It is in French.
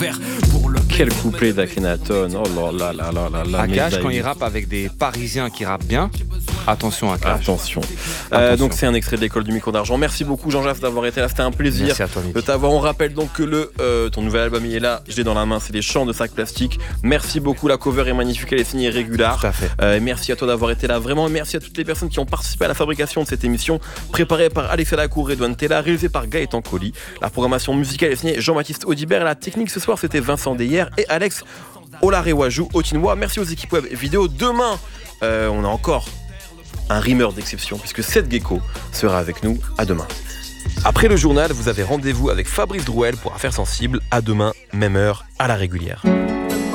Quel couplet d'Akhenaton. Oh là là là là là. Akash, quand il rappe avec des Parisiens qui rappent bien, attention Akash. Attention. Donc c'est un extrait de l'école du micro d'argent. Merci beaucoup Jean-Jacques d'avoir été là, c'était un plaisir. Merci à toi, Nick. De t'avoir. On rappelle donc que ton nouvel album il est là, je l'ai dans la main, c'est des chants de sacs plastiques. Merci beaucoup, la cover est magnifique, elle est signée Régular. Tout à fait. Merci à toi d'avoir été là vraiment, et merci à toutes les personnes qui ont participé à la fabrication de cette émission, préparée par Alexia Lacour et Edouane Tella, réalisée par Gaëtan Colli. La programmation musicale est signée Jean-Baptiste Audibert et la technique ce soir c'était Vincent Deyer et Alex Olarewaju Otinois. Merci aux équipes web et vidéo. Demain, on a encore un rimeur d'exception puisque Seth Gecko sera avec nous. À demain. Après le journal, vous avez rendez-vous avec Fabrice Drouel pour Affaires sensibles. À demain, même heure, à la régulière.